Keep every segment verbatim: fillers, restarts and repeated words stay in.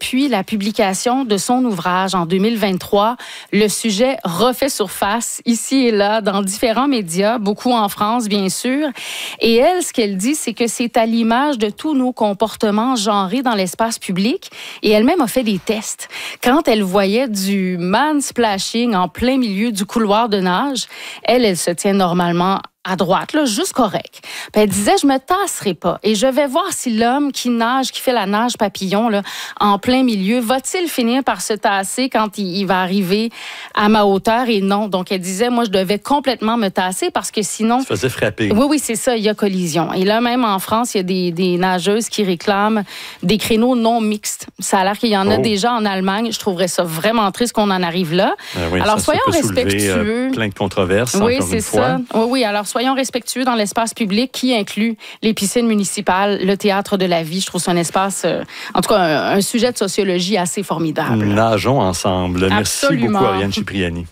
depuis la publication de son ouvrage en deux mille vingt-trois, le sujet refait surface ici et là dans différents médias, beaucoup en France bien sûr. Et elle, ce qu'elle dit, c'est que c'est à l'image de tous nos comportements genrés dans l'espace public. Et elle-même a fait des tests. Quand elle voyait du mansplashing en plein milieu du couloir de nage, elle, elle se tient normalement à droite, là, juste correct. Puis elle disait, je me tasserai pas et je vais voir si l'homme qui nage, qui fait la nage papillon là, en plein milieu, va-t-il finir par se tasser quand il, il va arriver à ma hauteur et non. Donc elle disait, moi, je devais complètement me tasser parce que sinon... Tu faisais frapper. Oui, oui, c'est ça, il y a collision. Et là, même en France, il y a des, des nageuses qui réclament des créneaux non mixtes. Ça a l'air qu'il y en a oh. déjà en Allemagne. Je trouverais ça vraiment triste qu'on en arrive là. Ben oui, alors, ça, soyons ça peut respectueux. Soulever, euh, plein de controverses, oui, encore c'est une ça. fois. Oui, oui, alors soyons respectueux dans l'espace public qui inclut les piscines municipales, le théâtre de la vie. Je trouve ça un espace, euh, en tout cas, un, un sujet de sociologie assez formidable. Nageons ensemble. Absolument. Merci beaucoup, Ariane Cipriani.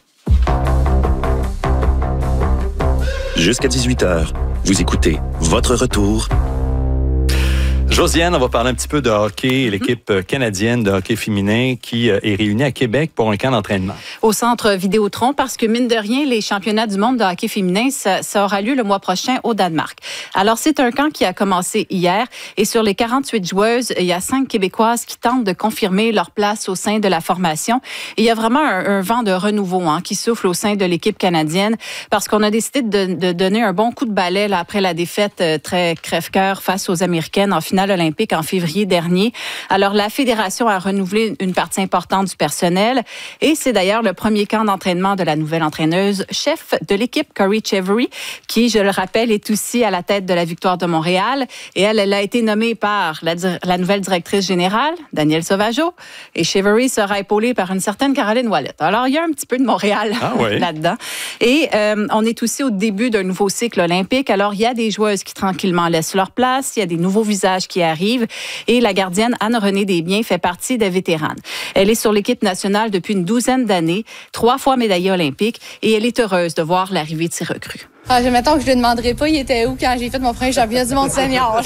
Jusqu'à dix-huit heures, vous écoutez Votre Retour. Josiane, on va parler un petit peu de hockey et l'équipe canadienne de hockey féminin qui est réunie à Québec pour un camp d'entraînement. Au centre Vidéotron, parce que mine de rien, les championnats du monde de hockey féminin, ça, ça aura lieu le mois prochain au Danemark. Alors, c'est un camp qui a commencé hier et sur les quarante-huit joueuses, il y a cinq Québécoises qui tentent de confirmer leur place au sein de la formation. Et il y a vraiment un, un vent de renouveau hein, qui souffle au sein de l'équipe canadienne parce qu'on a décidé de, de donner un bon coup de balai là, après la défaite euh, très crève-cœur face aux Américaines en finale olympique en février dernier. Alors, la Fédération a renouvelé une partie importante du personnel et c'est d'ailleurs le premier camp d'entraînement de la nouvelle entraîneuse chef de l'équipe, Corey Chevery, qui, je le rappelle, est aussi à la tête de la victoire de Montréal. Et elle, elle a été nommée par la, la nouvelle directrice générale, Danielle Sauvageau, et Chevery sera épaulée par une certaine Caroline Ouellet. Alors, il y a un petit peu de Montréal ah oui. là-dedans. Et euh, on est aussi au début d'un nouveau cycle olympique. Alors, il y a des joueuses qui tranquillement laissent leur place, il y a des nouveaux visages qui arrive. Et la gardienne Anne-Renée Desbiens fait partie des vétérans. Elle est sur l'équipe nationale depuis une douzaine d'années, trois fois médaillée olympique, et elle est heureuse de voir l'arrivée de ses recrues. Ah, mettons que je ne lui demanderai pas, il était où quand j'ai fait mon premier championnat du monde senior.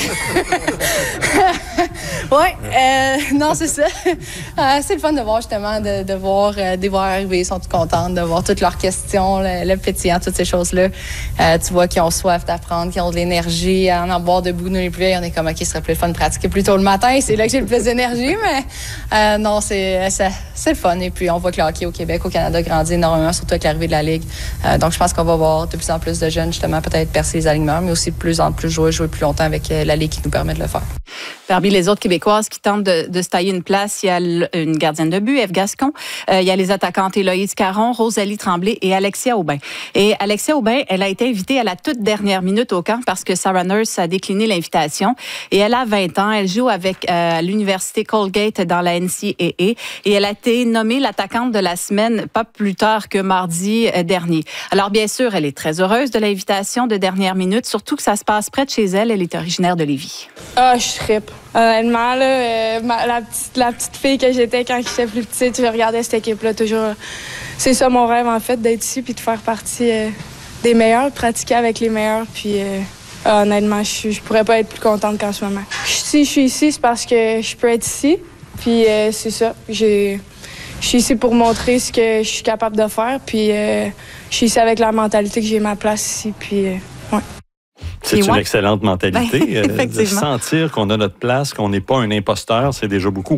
oui, euh, non, c'est ça. Euh, c'est le fun de voir justement, de, de voir euh, des voir arriver, ils sont tout contentes, de voir toutes leurs questions, le, le pétillant, toutes ces choses-là. Euh, tu vois qu'ils ont soif d'apprendre, qu'ils ont de l'énergie, à en avoir debout, nous les plus vieilles, on est comme, OK, ce serait plus le fun de pratiquer plus tôt le matin, c'est là que j'ai le plus d'énergie, mais euh, non, c'est, c'est, c'est le fun. Et puis, on voit que le hockey au Québec, au Canada, grandit énormément, surtout avec l'arrivée de la Ligue. Euh, donc, je pense qu'on va voir de plus en plus de jeunes, justement, peut-être percer les alignements, mais aussi de plus en plus jouer, jouer plus longtemps avec la Ligue qui nous permet de le faire. Parmi les autres Québécoises qui tentent de, de se tailler une place, il y a une gardienne de but, Ève Gascon. Euh, il y a les attaquantes Héloïse Caron, Rosalie Tremblay et Alexia Aubin. Et Alexia Aubin, elle a été invitée à la toute dernière minute au camp parce que Sarah Nurse a décliné l'invitation. Et elle a vingt ans. Elle joue avec euh, l'Université Colgate dans la N C A A. Et elle a été nommée l'attaquante de la semaine pas plus tard que mardi euh, dernier. Alors, bien sûr, elle est très heureuse de l'invitation de dernière minute, surtout que ça se passe près de chez elle. Elle est originaire de Lévis. Ah, je trippe. Honnêtement, là, euh, ma, la, petite, la petite fille que j'étais quand j'étais plus petite, je regardais cette équipe-là toujours. C'est ça mon rêve, en fait, d'être ici puis de faire partie euh, des meilleurs, de pratiquer avec les meilleurs. Puis, euh, honnêtement, je, je pourrais pas être plus contente qu'en ce moment. Si je suis ici, c'est parce que je peux être ici. Puis, euh, c'est ça. J'ai, je suis ici pour montrer ce que je suis capable de faire. Puis, euh, je suis ici avec la mentalité que j'ai ma place ici. Puis, euh, ouais. C'est une ouais. excellente mentalité. Ben, de sentir qu'on a notre place, qu'on n'est pas un imposteur, c'est déjà beaucoup.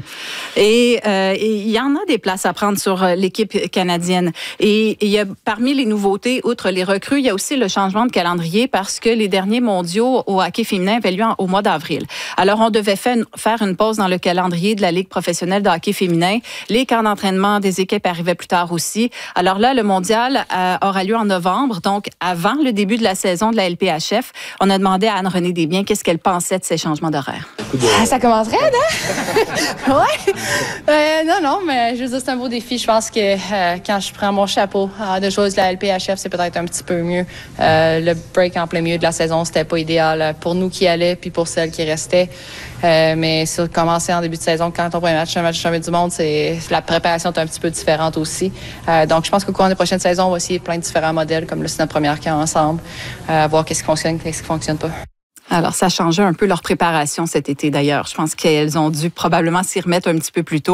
Et euh, il y en a des places à prendre sur l'équipe canadienne. Et il y a parmi les nouveautés, outre les recrues, il y a aussi le changement de calendrier parce que les derniers mondiaux au hockey féminin avaient lieu en, au mois d'avril. Alors, on devait faire une, faire une pause dans le calendrier de la Ligue professionnelle de hockey féminin. Les camps d'entraînement des équipes arrivaient plus tard aussi. Alors là, le mondial euh, aura lieu en novembre, donc avant le début de la saison de la L P H F. On a demandé à Anne-Renée Desbiens qu'est-ce qu'elle pensait de ces changements d'horaire. Ah, ça commence raide, hein? ouais. Euh, non, non, mais je veux dire, c'est un beau défi. Je pense que euh, quand je prends mon chapeau euh, de joueuse de la L P H F, c'est peut-être un petit peu mieux. Euh, le break en plein milieu de la saison, c'était pas idéal pour nous qui allaient puis pour celles qui restaient. Euh, mais sur commencer en début de saison, quand ton premier match, un match de championnat du monde, c'est la préparation est un petit peu différente aussi. Euh, donc, je pense qu'au cours des prochaines saisons, on va essayer plein de différents modèles, comme là, c'est notre première camp ensemble, euh, voir qu'est-ce qui fonctionne, qu'est-ce qui fonctionne pas. Alors, ça a changé un peu leur préparation cet été, d'ailleurs. Je pense qu'elles ont dû probablement s'y remettre un petit peu plus tôt.